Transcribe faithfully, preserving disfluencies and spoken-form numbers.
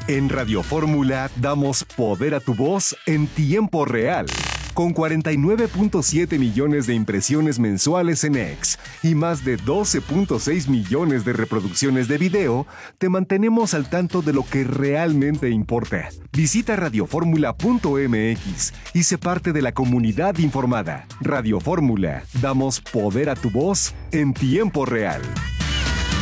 En Radio Fórmula damos poder a tu voz en tiempo real. Con cuarenta y nueve punto siete millones de impresiones mensuales en X y más de doce punto seis millones de reproducciones de video, te mantenemos al tanto de lo que realmente importa. Visita radio fórmula punto m x y sé parte de la comunidad informada. Radio Fórmula, damos poder a tu voz en tiempo real.